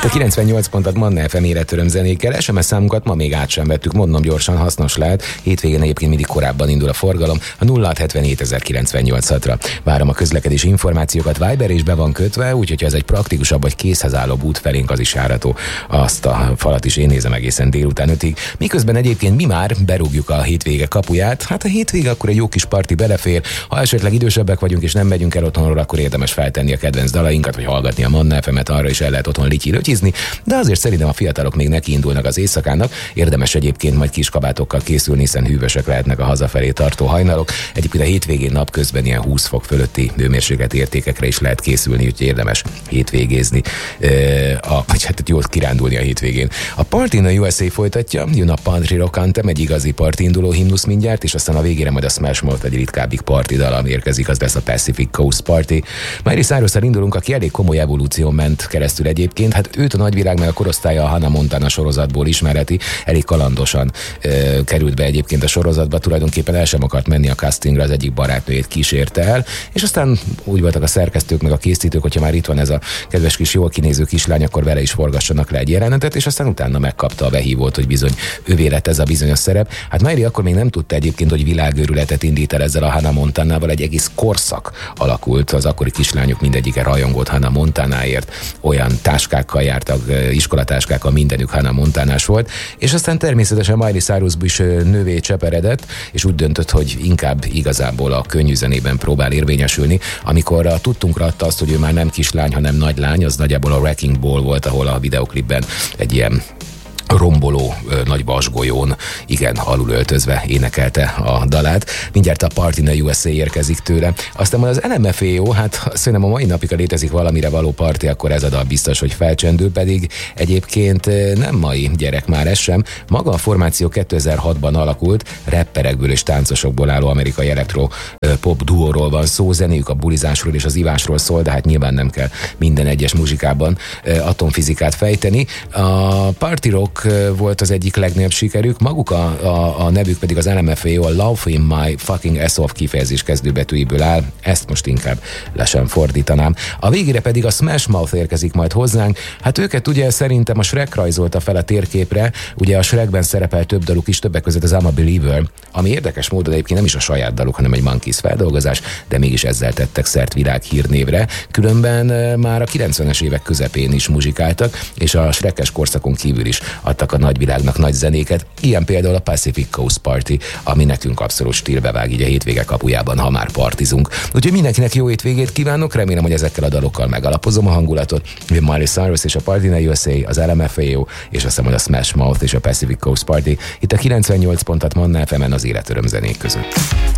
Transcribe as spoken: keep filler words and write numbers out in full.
Itt a kilencvennyolc pontot Manna ef em életöröm zenékkel, es em es számunkat ma még át sem vettük, mondom gyorsan, hasznos lehet. Hétvégén egyébként mindig korábban indul a forgalom, a nulla hat hetvenhét ezer kilencvennyolcra. Várom a közlekedési információkat, Viber is be van kötve, úgyhogy ha ez egy praktikusabb vagy készhez álló út felénk, az is járató. Azt a falat is én nézem egészen délután ötig. Miközben egyébként mi már berúgjuk a hétvége kapuját, hát a hétvége akkor egy jó kis parti belefér. Ha esetleg idősebbek vagyunk és nem megyünk el otthonról, akkor érdemes feltenni a kedvenc dalainkat, vagy hallgatni a Manna ef emet, arra is el lehet otthon lityi-lötyizni, de azért szerintem a fiatalok még neki indulnak az éjszakának. Érdemes egyébként majd kis kabátokkal készülni, hiszen hűvösek lehetnek a hazafelé tartó hajnalok. Egyébként a hétvégén napközben ilyen húsz fok fölötti hőmérséklet értékekre is lehet készülni, úgyhogy érdemes hétvégézni, e, a, vagy hát jól kirándulni a hétvégén. A Party in the u es á folytatja, jön a Country Rock Anthem, egy igazi parti induló himnusz mindjárt, és aztán a végére majd a Smash Mouth, egy ritkábbik parti dal érkezik, az lesz a Pacific Coast Party. Miley Cyrus-szal indulunk, aki elég komoly evolúción ment keresztül egyébként, hát őt a nagyvilág meg a korosztálya a Hannah Montana sorozatból ismerheti, elég kalandosan e, került be egyébként a sorozatba, tulajdonképpen el sem akart menni a castingra, az egyik barátnőjét kísérte el, és aztán úgy voltak a szerkesztők meg a készítők, hogyha már itt van ez a kedves kis jól kinéző kislány, akkor vele is forgassanak le egy jelenetet, és aztán utána megkapta a behívót, hogy bizony ővé lett ez a bizonyos szerep. Hát Miley akkor még nem tudta egyébként, hogy világőrületet indít el ezzel a Hannah Montanával, egy egész korszak alakult, az akkori kislányok mindegyike rajongott Hannah Montanáért, olyan táskákkal jártak, iskolatáskákkal, mindenük Hannah Montanás volt, és aztán természetesen Miley Cyrus is nővé cseperedett, és úgy döntött, hogy inkább igazából a könnyű zenében próbál érvényesülni. Amikor a tudtunkra adta azt, hogy ő már nem kislány, hanem nagy lány, az nagyjából a Wrecking Ball volt, ahol a videoklipben egy ilyen romboló ö, nagy vasgolyón, igen, alulöltözve énekelte a dalát. Mindjárt a Party in the u es á érkezik tőle. Aztán az el em ef á o, hát szerintem a mai napig, ha létezik valamire való parti, akkor ez a dal biztos, hogy felcsendül, pedig egyébként nem mai gyerek már ez sem. Maga a formáció kétezer-hatban alakult, rapperekből és táncosokból álló amerikai elektro pop duóról van szó, zenéjük a bulizásról és az ivásról szól, de hát nyilván nem kell minden egyes muzsikában atomfizikát fejteni. A Party Rock volt az egyik legnagyobb sikerük, maguk a, a, a nevük pedig az el em ef á o, a Laughing My Fucking Ass Off kifejezés kezdőbetűiből áll, ezt most inkább le sem fordítanám. A végére pedig a Smash Mouth érkezik majd hozzánk, hát őket ugye szerintem a Shrek rajzolta fel a térképre, ugye a Shrekben szerepel több daluk is, többek között az I'm a Believer, ami érdekes módon egyébként nem is a saját daluk, hanem egy Monkeys feldolgozás, de mégis ezzel tettek szert világhírnévre, különben már a kilencvenes évek közepén is muzsikáltak, és a Shrekes korszakon kívül is adtak a nagyvilágnak nagy zenéket, ilyen például a Pacific Coast Party, ami nekünk abszolút stílbe vág így a hétvége kapujában, ha már partizunk. Úgyhogy mindenkinek jó hétvégét kívánok, remélem, hogy ezekkel a dalokkal megalapozom a hangulatot. Miley Cyrus és a Party in the u es á, az el em ef á o, és aztán majd a Smash Mouth és a Pacific Coast Party. Itt a kilencvennyolc pontot Manna ef emen az életöröm zenék között.